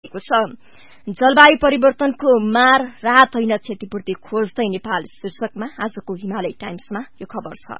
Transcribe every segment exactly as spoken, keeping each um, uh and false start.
जलवायु परिवर्तनको मार राहत होइन क्षतिपूर्ति खोज्दै नेपाल शीर्षकमा आजको हिमालय टाइम्समा यो खबर छ।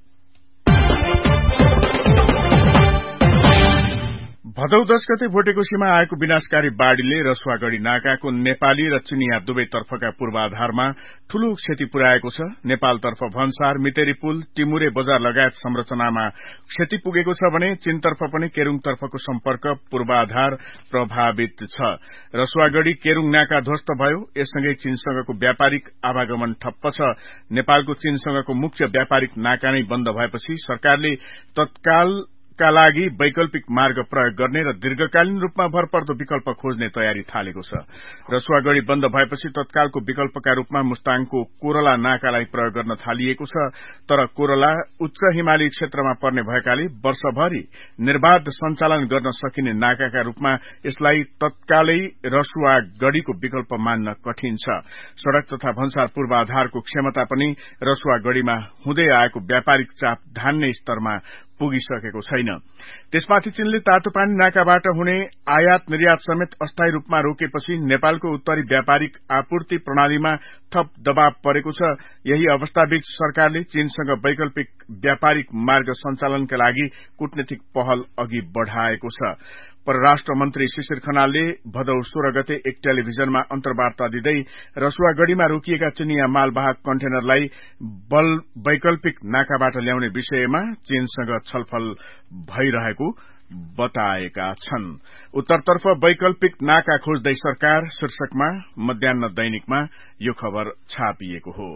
भदौ दश गते भोटेकोशीमा आएको विनाशकारी बाढ़ीले रसुवागढ़ी नाकाको नेपाली र चिनिया दुवै तर्फका पूर्वाधारमा ठूलो क्षति पुर्याएको छ। नेपालतर्फ भन्सार, मितेरी पुल, टिमुरे बजार लगायत संरचनामा क्षति पुगेको छ भने चीनतर्फ पनि केरूङतर्फको सम्पर्क पूर्वाधार प्रभावित छ। रसुवागढ़ी केरूङ नाका ध्वस्त भयो। यससँगै चीनसँगको व्यापारिक आवागमन ठप्प छ। नेपालको चीनसँगको मुख्य व्यापारिक नाका नै बन्द भएपछि सरकारले तत्काल का लागि वैकल्पिक मार्ग प्रयोग गर्ने र दीर्घकालीन रूपमा भरपर्दो विकल्प खोज्ने तयारी थालेको छ। रसुवागढ़ी बन्द भएपछि तत्कालको विकल्पका रूपमा मुस्ताङको कोरला नाकालाई प्रयोग गर्न थालिएको छ। तर कोरला उच्च हिमाली क्षेत्रमा पर्ने भएकाले वर्षभरि निर्बाध सञ्चालन गर्न सकिने नाकाका रूपमा यसलाई तत्कालै रसुवागढ़ीको विकल्प मान्न कठिन छ। सड़क तथा भन्सार पूर्वाधारको क्षमता पनि रसुवागढ़ीमा हुँदै आएको व्यापारिक चाप धान्ने स्तरमा पुगिसकेको छैन। त्यसमाथि चीनले तातोपानी नाकाबाट हुने आयात निर्यात समेत अस्थायी रूपमा रोकेपछि नेपालको उत्तरी व्यापारिक आपूर्ति प्रणालीमा थप दबाव परेको छ। यही अवस्थाबीच सरकारले चीनसँग वैकल्पिक व्यापारिक मार्ग सञ्चालनका लागि कूटनीतिक पहल अघि बढ़ाएको छ। परराष्ट्र मन्त्री शिशिर खनालले भदौ सोह्र गते एक टेलिभिजनमा अन्तर्वार्ता दिँदै रसुवागढ़ीमा रोकिएका चिनिया मालवाहक कन्टेनरलाई बल वैकल्पिक नाकाबाट ल्याउने विषयमा चीनसँग छलफल भइरहेको बताएका छन्। उत्तरतर्फ वैकल्पिक नाका खोज्दै सरकार शीर्षकमा मध्याह्न दैनिकमा यो खबर छापिएको हो।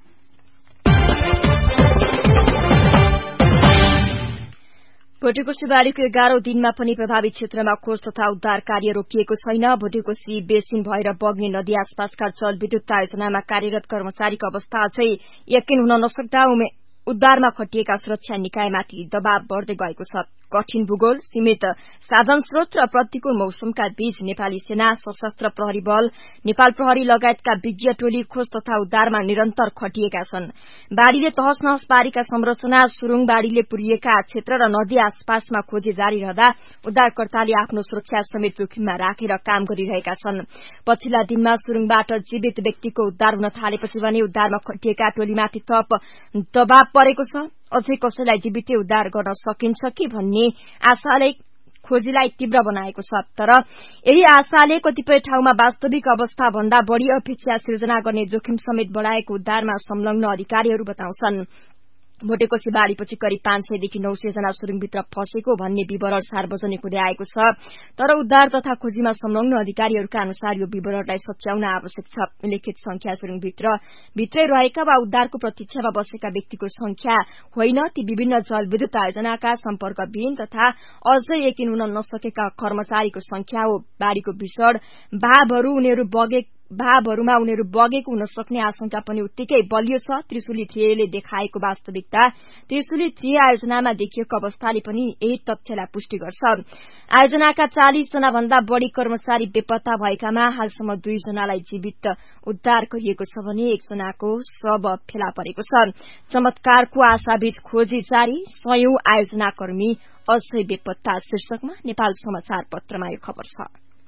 भोटेकोशी बाढ़ीको एघारौं दिनमा पनि प्रभावित क्षेत्रमा खोज तथा उद्धार कार्य रोकिएको छैन। भोटेकोशी बेसिन भएर बग्ने नदी आसपासका जलविद्युत आयोजनामा कार्यरत कर्मचारीको अवस्था अझै यकिन हुन नसक्दा उद्धारमा खटिएका सुरक्षा निकायमाथि दबाव बढ़दै गएको छ। कठिन भूगोल, सीमित साधन स्रोत र प्रतिकूल मौसमका बीच नेपाली सेना, सशस्त्र प्रहरी बल, नेपाल प्रहरी लगायतका विज्ञ टोली खोज तथा उद्धारमा निरन्तर खटिएका छन्। बाढ़ीले तहस नहस पारेका संरचना, सुरुङ बाढ़ीले पुरिएका क्षेत्र र नदी आसपासमा खोजी जारी रहँदा उद्धारकर्ताले आफ्नो सुरक्षा समेत जोखिममा राखेर काम गरिरहेका छन्। पछिल्ला दिनमा सुरुङबाट जीवित व्यक्तिको उद्धार हुन थालेपछि भने उद्धारमा खटिएका टोलीमाथि थप दबाव परेको छ। अझै कसैलाई जीवितै उद्धार गर्न सकिन्छ कि भन्ने आशाले खोजीलाई तीव्र बनाएको छ। तर यही आशाले कतिपय ठाउँमा वास्तविक अवस्था भन्दा बढ़ी अपेक्षा सिर्जना गर्ने जोखिम समेत बढ़ाएको उद्धारमा संलग्न अधिकारीहरू बताउँछन्। भोटेकोशी बाढ़ीपछि करिब पाँच सयदेखि नौ सय जना सुरुङभित्र फँसेको भन्ने विवरण सार्वजनिक हुँदै आएको छ। तर उद्धार तथा खोजीमा संलग्न अधिकारीहरूका अनुसार यो विवरणलाई सच्याउन आवश्यक छ। उल्लेखित संख्या सुरुङभित्र भित्रै रहेका वा उद्धारको प्रतीक्षामा बसेका व्यक्तिको संख्या होइन, ती विभिन्न जलविद्युत आयोजनाका सम्पर्कविहीन तथा अझै यकिन हुन नसकेका कर्मचारीको संख्या हो। बाढ़ीको भीषण भावहरू उनीहरू बगे भावहरूमा उनीहरू बगेको हुन सक्ने आशंका पनि उत्तिकै बलियो छ। त्रिशुली थ्रीले देखाएको वास्तविकता त्रिशुली थ्री आयोजनामा देखिएको अवस्थाले पनि यही तथ्यलाई पुष्टि गर्छ। आयोजनाका चालिस जना भन्दा बढ़ी कर्मचारी बेपत्ता भएकामा हालसम्म दुई जनालाई जीवित उद्धार गरिएको छ भने एकजनाको शव फेला परेको छ। चमत्कारको आशाबीच खोजी जारी, सयौं आयोजनाकर्मी अझै बेपत्ता शीर्षकमा नेपाल समाचार पत्रमा यो खबर छ।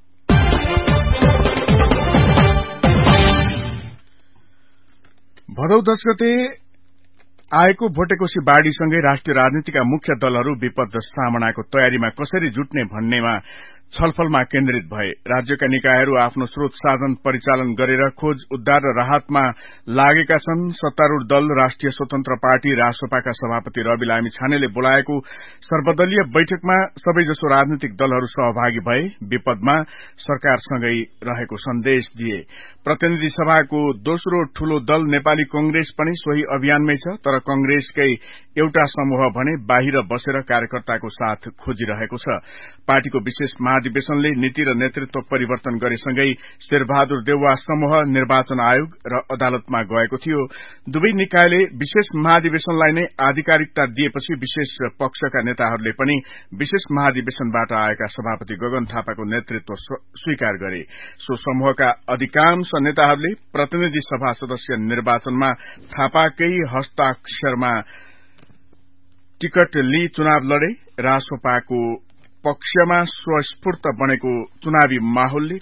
भदौ दश गते आएको भोटेकोशी बाढ़ीसँगै राष्ट्रिय राजनीतिका मुख्य दलहरू विपद सामनाको तयारीमा कसरी जुट्ने भन्नेमा छलफलमा केन्द्रित भए। राज्यका निकायहरू आफ्नो स्रोत साधन परिचालन गरेर खोज उद्धार र राहतमा लागेका छन्। सत्तारूढ़ दल राष्ट्रिय स्वतन्त्र पार्टी रासोपाका सभापति रवि लामिछानेले बोलाएको सर्वदलीय बैठकमा सबैजसो राजनीतिक दलहरू सहभागी भए। विपदमा सरकारसँगै रहेको सन्देश दिए। प्रतिनिधि सभाको दोस्रो ठूलो दल नेपाली कंग्रेस पनि सोही अभियानमै छ। तर कंग्रेसकै एउटा समूह भने बाहिर बसेर कार्यकर्ताको साथ खोजिरहेको छ। पार्टीको विशेष महाधिवेशनले नीति र नेतृत्व परिवर्तन गरेसँगै शेरबहादुर देउवा समूह निर्वाचन आयोग र अदालतमा गएको थियो। दुवै निकायले विशेष महाधिवेशनलाई नै आधिकारिकता दिएपछि विशेष पक्षका नेताहरूले पनि विशेष महाधिवेशनबाट आएका सभापति गगन थापाको नेतृत्व स्वीकार गरे। सो समूहका अधिकांश नेताहरूले प्रतिनिधि सभा सदस्य निर्वाचनमा थापाकै हस्ताक्षरमा टिकट लिई चुनाव लडे। रासोपाको पक्षमा स्वस्फूर्त बनेको चुनावी माहौलले